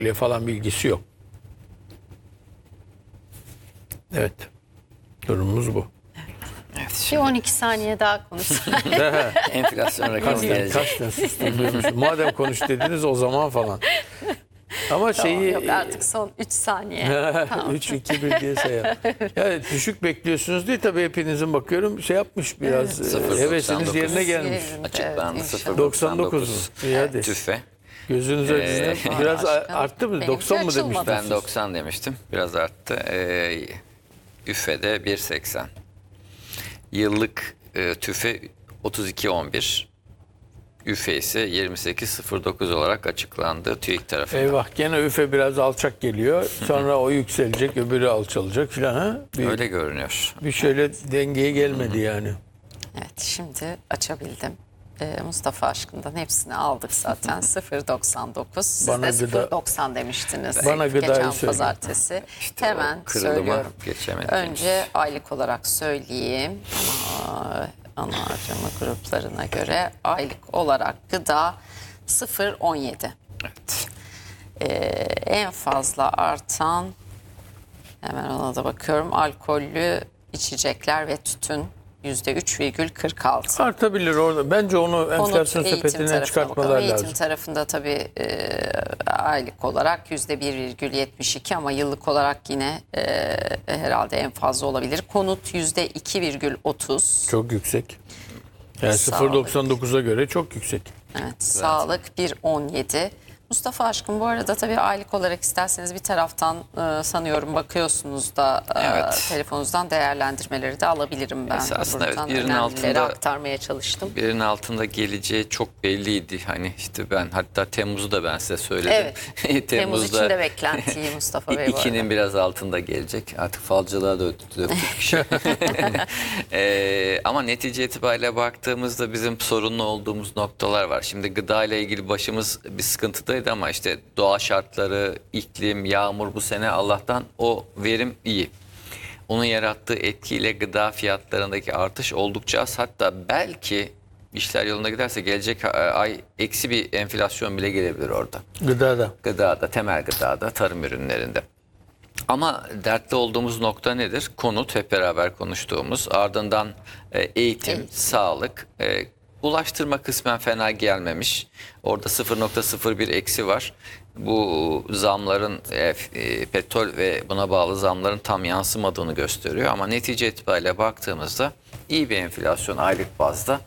falan bilgisi yok. Evet. Durumumuz bu. Evet, Bir şimdi 12 saniye daha konuşsak. enflasyon rakamı gelecek. Kasten sistem duymuşum. Madem konuş dediniz o zaman falan. Ama şeyi Yok artık son 3 saniye. Tamam. 3 2 1 diye sayalım. Yani düşük bekliyorsunuz diye tabii hepinizin bakıyorum şey yapmış biraz hevesiniz 0.99 yerine gelmiş. Yerinde, Açıklandı evet, 99 mu? İyi hadi. TÜFE. Gözünüz acısın. Biraz aşkım, arttı mı? benimki 90 mı açılmadı. demiştiniz? Ben 90 demiştim. Biraz arttı. TÜFE'de 1.80. Yıllık TÜFE 32.11. üfe ise 28.09 olarak açıklandı TÜİK tarafından. Eyvah gene üfe biraz alçak geliyor. Sonra o yükselecek öbürü alçalacak filan ha. Öyle görünüyor. Bir şöyle dengeye gelmedi yani. Evet, şimdi açabildim. Mustafa Aşkın'dan hepsini aldık zaten. 0.99. Siz Bana de gıda- 0.90 demiştiniz. Bana gıdayı Geçen söyle. pazartesi. İşte Hemen o kırılıma söylüyorum. geçemedik. Önce aylık olarak söyleyeyim. Ana harcama gruplarına göre aylık olarak gıda 0.17. Evet. En fazla artan, hemen ona da bakıyorum, alkollü içecekler ve tütün %3,46. Artabilir orada. Bence onu Konut, enflasyon eğitim sepetinden tarafına çıkartmalar bakalım. lazım. Eğitim tarafında tabii aylık olarak %1,72 ama yıllık olarak yine herhalde en fazla olabilir. Konut %2,30. Çok yüksek. Yani Sağlık. 0.99'a göre çok yüksek. Evet, sağlık 1,17. Mustafa Aşkın, bu arada tabii aylık olarak isterseniz bir taraftan sanıyorum bakıyorsunuz da Evet. telefonunuzdan değerlendirmeleri de alabilirim ben. Esasında evet, Buradan birinin önemlileri altında- aktarmaya çalıştım. Birinin altında geleceği çok belliydi. Hani işte ben hatta Temmuz'u da ben size söyledim. Evet. Temmuz için de beklentiyi Mustafa Bey bu arada. 2'nin biraz altında gelecek. Artık falcılığa da döktük. Ama netice itibariyle baktığımızda bizim sorunlu olduğumuz noktalar var. Şimdi gıda ile ilgili başımız bir sıkıntıdaydı ama işte doğa şartları, iklim, yağmur bu sene Allah'tan o verim iyi. Onun yarattığı etkiyle gıda fiyatlarındaki artış oldukça az. Hatta belki işler yolunda giderse gelecek ay eksi bir enflasyon bile gelebilir orada. Gıdada. Gıdada, temel gıdada, tarım ürünlerinde. Ama dertli olduğumuz nokta nedir? Konut, hep beraber konuştuğumuz. Ardından eğitim, sağlık. Ulaştırma kısmen fena gelmemiş. Orada 0.01 eksi var. Bu zamların, petrol ve buna bağlı zamların tam yansımadığını gösteriyor. Ama netice itibariyle baktığımızda iyi bir enflasyon aylık bazda.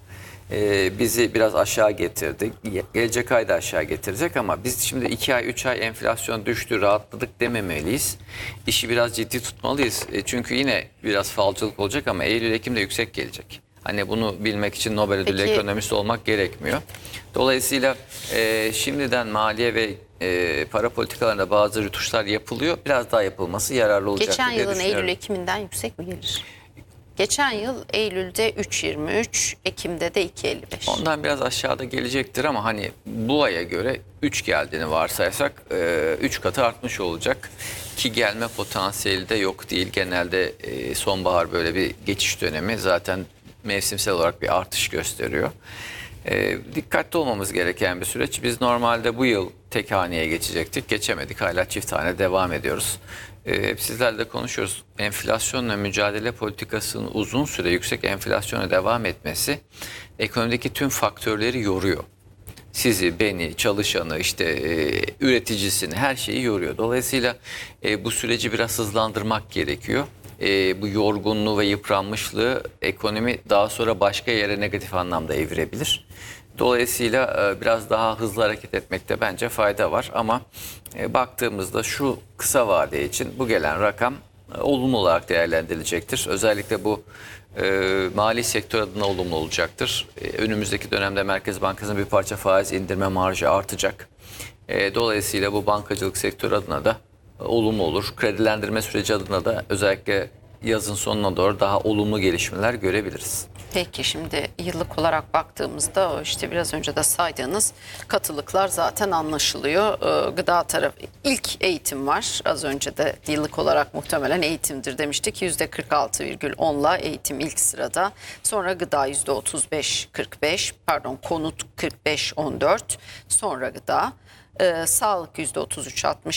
Bizi biraz aşağı getirdi. Gelecek ay da aşağı getirecek ama biz şimdi 2 ay 3 ay enflasyon düştü rahatladık dememeliyiz. İşi biraz ciddi tutmalıyız. Çünkü yine biraz falcılık olacak ama Eylül-Ekim'de yüksek gelecek. Hani bunu bilmek için Nobel ödüllü Peki- ekonomist olmak gerekmiyor. Dolayısıyla şimdiden maliye ve para politikalarında bazı rütuşlar yapılıyor. Biraz daha yapılması yararlı olacak Geçen diye yılın düşünüyorum. Eylül-Ekim'inden yüksek mi gelir? Geçen yıl Eylül'de 3,23, Ekim'de de 2,55. Ondan biraz aşağıda gelecektir ama hani bu aya göre 3 geldiğini varsaysak 3 katı artmış olacak. Ki gelme potansiyeli de yok değil. Genelde sonbahar böyle bir geçiş dönemi zaten mevsimsel olarak bir artış gösteriyor. Dikkatli olmamız gereken bir süreç. Biz normalde bu yıl tek haneye geçecektik. Geçemedik. Hala çift hane devam ediyoruz. Hep sizlerle de konuşuyoruz. Enflasyonla mücadele politikasının uzun süre yüksek enflasyona devam etmesi ekonomideki tüm faktörleri yoruyor. Sizi, beni, çalışanı, işte üreticisini, her şeyi yoruyor. Dolayısıyla bu süreci biraz hızlandırmak gerekiyor. Bu yorgunluğu ve yıpranmışlığı ekonomi daha sonra başka yere negatif anlamda evirebilir. Dolayısıyla biraz daha hızlı hareket etmekte bence fayda var. Ama baktığımızda şu kısa vade için bu gelen rakam olumlu olarak değerlendirilecektir. Özellikle bu mali sektör adına olumlu olacaktır. Önümüzdeki dönemde Merkez Bankası'nın bir parça faiz indirme marjı artacak. Dolayısıyla bu bankacılık sektörü adına da olumlu olur. Kredilendirme süreci adına da özellikle yazın sonuna doğru daha olumlu gelişmeler görebiliriz. Peki şimdi yıllık olarak baktığımızda o işte biraz önce de saydığınız katılıklar zaten anlaşılıyor. Gıda tarafı ilk eğitim var. Az önce de yıllık olarak muhtemelen eğitimdir demiştik. %46,10'la eğitim ilk sırada. Sonra gıda %35,45, pardon konut 45,14. Sonra gıda. Sağlık %33.60.